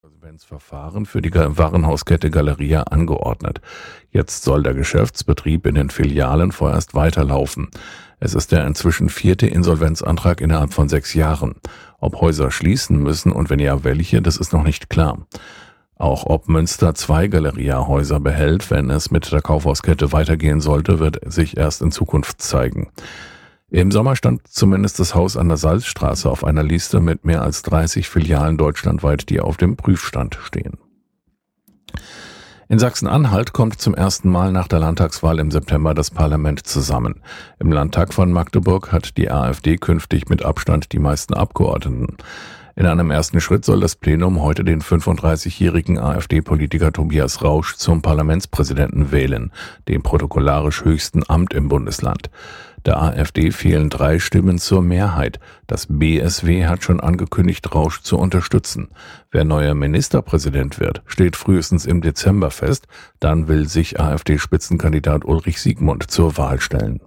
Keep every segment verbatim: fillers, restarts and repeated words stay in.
Insolvenzverfahren für die Warenhauskette Galeria angeordnet. Jetzt soll der Geschäftsbetrieb in den Filialen vorerst weiterlaufen. Es ist der inzwischen vierte Insolvenzantrag innerhalb von sechs Jahren. Ob Häuser schließen müssen und wenn ja, welche, das ist noch nicht klar. Auch ob Münster zwei Galeria-Häuser behält, wenn es mit der Kaufhauskette weitergehen sollte, wird sich erst in Zukunft zeigen. Im Sommer stand zumindest das Haus an der Salzstraße auf einer Liste mit mehr als dreißig Filialen deutschlandweit, die auf dem Prüfstand stehen. In Sachsen-Anhalt kommt zum ersten Mal nach der Landtagswahl im September das Parlament zusammen. Im Landtag von Magdeburg hat die AfD künftig mit Abstand die meisten Abgeordneten. In einem ersten Schritt soll das Plenum heute den fünfunddreißigjährigen AfD-Politiker Tobias Rausch zum Parlamentspräsidenten wählen, dem protokollarisch höchsten Amt im Bundesland. Der AfD fehlen drei Stimmen zur Mehrheit. Das B S W hat schon angekündigt, Rausch zu unterstützen. Wer neuer Ministerpräsident wird, steht frühestens im Dezember fest. Dann will sich AfD-Spitzenkandidat Ulrich Siegmund zur Wahl stellen.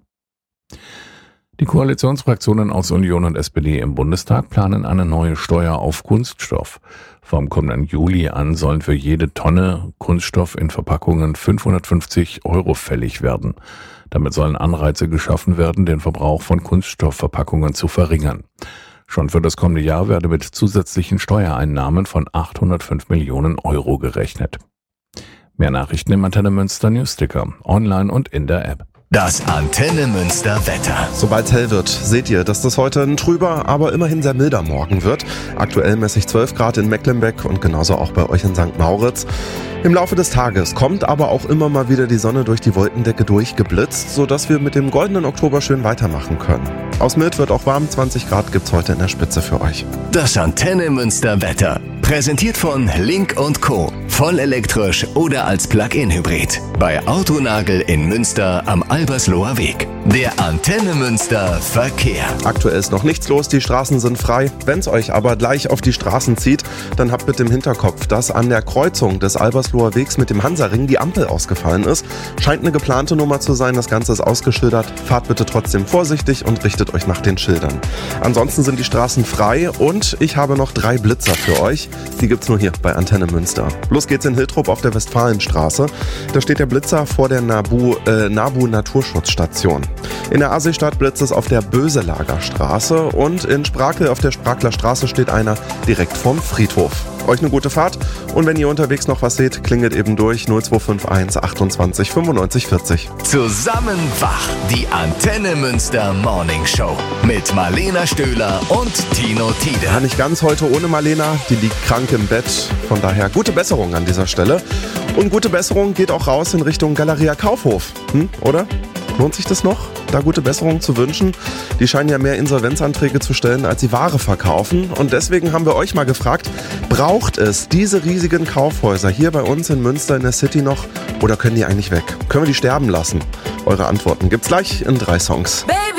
Die Koalitionsfraktionen aus Union und S P D im Bundestag planen eine neue Steuer auf Kunststoff. Vom kommenden Juli an sollen für jede Tonne Kunststoff in Verpackungen fünfhundertfünfzig Euro fällig werden. Damit sollen Anreize geschaffen werden, den Verbrauch von Kunststoffverpackungen zu verringern. Schon für das kommende Jahr werde mit zusätzlichen Steuereinnahmen von achthundertfünf Millionen Euro gerechnet. Mehr Nachrichten im Antenne Münster Newsticker, online und in der App. Das Antenne Münster Wetter. Sobald es hell wird, seht ihr, dass das heute ein trüber, aber immerhin sehr milder Morgen wird. Aktuell messe ich zwölf Grad in Mecklenbeck und genauso auch bei euch in Sankt Mauritz. Im Laufe des Tages kommt aber auch immer mal wieder die Sonne durch die Wolkendecke durchgeblitzt, sodass wir mit dem goldenen Oktober schön weitermachen können. Aus mild wird auch warm, zwanzig Grad gibt's heute in der Spitze für euch. Das Antenne Münster Wetter. Präsentiert von Link und Co. Voll elektrisch oder als Plug-in-Hybrid. Bei Autonagel in Münster am Albersloher Weg. Der Antenne Münster Verkehr. Aktuell ist noch nichts los, die Straßen sind frei. Wenn's euch aber gleich auf die Straßen zieht, dann habt bitte im Hinterkopf, dass an der Kreuzung des Albersloher Wegs mit dem Hansaring die Ampel ausgefallen ist. Scheint eine geplante Nummer zu sein, das Ganze ist ausgeschildert. Fahrt bitte trotzdem vorsichtig und richtet euch nach den Schildern. Ansonsten sind die Straßen frei und ich habe noch drei Blitzer für euch. Die gibt's nur hier bei Antenne Münster. Los geht's in Hiltrup auf der Westfalenstraße. Da steht der Blitzer vor der Nabu, äh, Nabu Naturschutzstation. In der Aasistadt blitzt es auf der Böselager Straße und in Sprakel auf der Sprakler Straße steht einer direkt vorm Friedhof. Euch eine gute Fahrt und wenn ihr unterwegs noch was seht, klingelt eben durch null zwei fünf eins achtundzwanzig fünfundneunzig vierzig. Zusammen wach, die Antenne Münster Morning Show mit Marlena Stöhler und Tino Tiede. Ja, nicht ganz heute ohne Marlena, die liegt krank im Bett. Von daher gute Besserung an dieser Stelle. Und gute Besserung geht auch raus in Richtung Galeria Kaufhof, hm, oder? Lohnt sich das noch, da gute Besserung zu wünschen? Die scheinen ja mehr Insolvenzanträge zu stellen, als sie Ware verkaufen. Und deswegen haben wir euch mal gefragt, braucht es diese riesigen Kaufhäuser hier bei uns in Münster in der City noch? Oder können die eigentlich weg? Können wir die sterben lassen? Eure Antworten gibt's gleich in drei Songs. Baby!